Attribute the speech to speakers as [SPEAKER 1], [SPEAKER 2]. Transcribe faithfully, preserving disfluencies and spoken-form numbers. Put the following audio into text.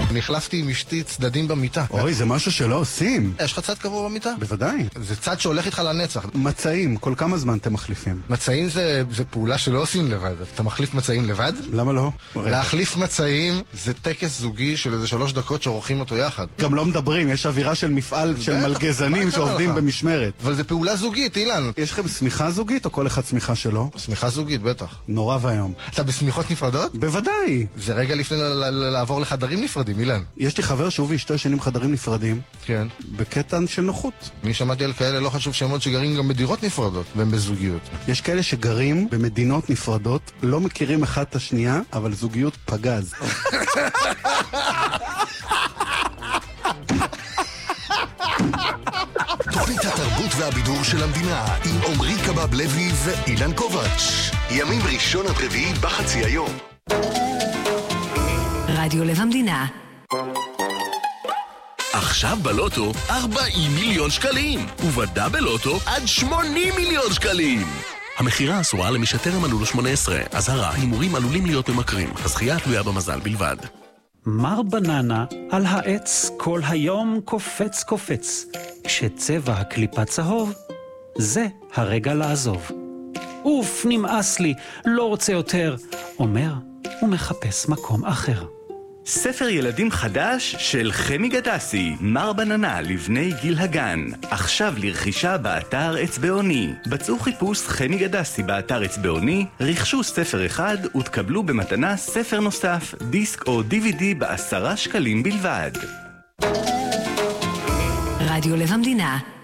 [SPEAKER 1] נחלפתי עם אשתי צדדים במיטה.
[SPEAKER 2] אוי, זה משהו שלא עושים.
[SPEAKER 1] יש לך צד קבוע במיטה?
[SPEAKER 2] בוודאי.
[SPEAKER 1] זה צד שהולך איתך לנצח.
[SPEAKER 2] מצעים, כל כמה זמן אתם מחליפים?
[SPEAKER 1] מצעים זה, זה פעולה שלא עושים לבד. אתה מחליף מצעים לבד?
[SPEAKER 2] למה לא?
[SPEAKER 1] להחליף מצעים זה טקס זוגי של איזה שלוש דקות שעורכים אותו יחד.
[SPEAKER 2] גם לא מדברים, יש אווירה של מפעל של מלגזנים שעובדים במשמרת.
[SPEAKER 1] אבל זה פעולה זוגית, אילן.
[SPEAKER 2] יש לכם סמיכה זוגית או כל אחד סמיכה שלו?
[SPEAKER 1] סמיכה זוגית, בטח.
[SPEAKER 2] נורא והיום.
[SPEAKER 1] אתה בסמיכות נפרדות?
[SPEAKER 2] בוודאי.
[SPEAKER 1] זה רגע לפני לעבור לחדרים נפרדים, אילן.
[SPEAKER 2] יש לי חבר שהוא ואשתו ישנים חדרים נפרדים.
[SPEAKER 1] כן.
[SPEAKER 2] בקטע של נוחות.
[SPEAKER 1] מי שמעתי על כאלה, לא חשוב שמות שגרים גם בדירות נפרדות, והם בזוגיות.
[SPEAKER 2] יש כאלה שגרים במדינות נפרדות, לא מכירים אחד את השנייה, אבל זוגיות פגז.
[SPEAKER 3] תוכנית התרבות והבידור של המדינה עם עומרי קבב לוי ואילן קובץ'. ימים ראשון עד רביעי בחצי היום.
[SPEAKER 4] רדיו לב המדינה.
[SPEAKER 5] עכשיו בלוטו ארבעים מיליון שקלים, ובדאבל לוטו עד שמונים מיליון שקלים. המחירה אסורה למי שטרם מלאו לו שמונה עשרה. אזהרה, הימורים עלולים להיות ממכרים. הזכייה תלויה במזל בלבד.
[SPEAKER 6] מר בננה על העץ כל היום קופץ קופץ. כשצבע הקליפה צהוב, זה הרגע לעזוב. אוף, נמאס לי, לא רוצה יותר, אומר ומחפש מקום אחר.
[SPEAKER 7] ספר ילדים חדש של חמי גדסי, מר בננה לבני גיל הגן. עכשיו לרכישה באתר אצבעוני. בצעו חיפוש חמי גדסי באתר אצבעוני, רכשו ספר אחד ותקבלו במתנה ספר נוסף, דיסק או די וי די בעשרה שקלים בלבד.
[SPEAKER 4] רדיו לב המדינה.